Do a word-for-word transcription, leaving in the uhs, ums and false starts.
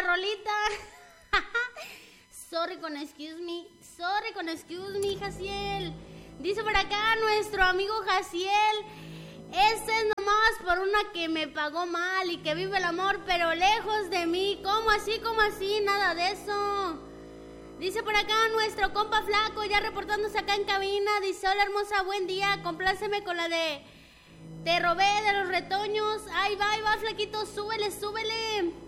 rolita. Sorry con excuse me. Sorry con excuse me, Jaciel. Dice por acá nuestro amigo Jaciel. Este es nomás por una que me pagó mal y que vive el amor, pero lejos de mí. ¿Cómo así? ¿Cómo así? Nada de eso. Dice por acá nuestro compa Flaco, ya reportándose acá en cabina. Dice, hola hermosa, buen día. Compláceme con la de Te robé de los retoños. Ahí va, ahí va, Flaquito, súbele, súbele.